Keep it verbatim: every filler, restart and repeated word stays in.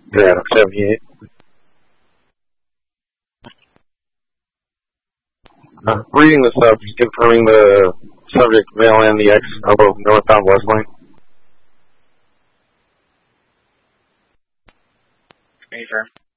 Yeah, seventy-eight. Uh, reading the sub, confirming the subject mail and the X of northbound west lane. Confirm.